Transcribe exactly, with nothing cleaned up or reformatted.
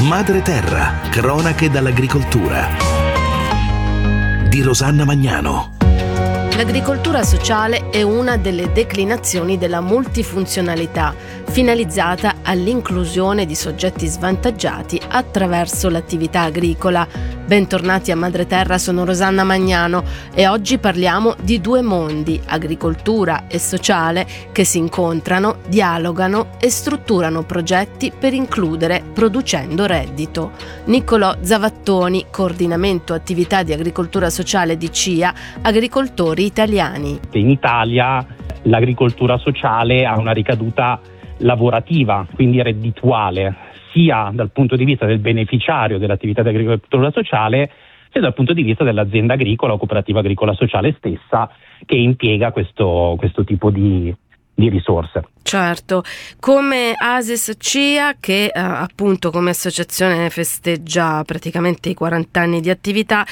Madre Terra, cronache dall'agricoltura di Rosanna Magnano. L'agricoltura sociale è una delle declinazioni della multifunzionalità, finalizzata all'inclusione di soggetti svantaggiati attraverso l'attività agricola. Bentornati a Madre Terra, sono Rosanna Magnano e oggi parliamo di due mondi, agricoltura e sociale, che si incontrano, dialogano e strutturano progetti per includere producendo reddito. Niccolò Zavattoni, coordinamento attività di agricoltura sociale di C I A, agricoltori italiani. In Italia l'agricoltura sociale ha una ricaduta lavorativa, quindi reddituale, sia dal punto di vista del beneficiario dell'attività di agricoltura sociale, sia dal punto di vista dell'azienda agricola o cooperativa agricola sociale stessa che impiega questo, questo tipo di, di risorse. Certo, come ASES C I A, che eh, appunto come associazione festeggia praticamente i quaranta anni di attività,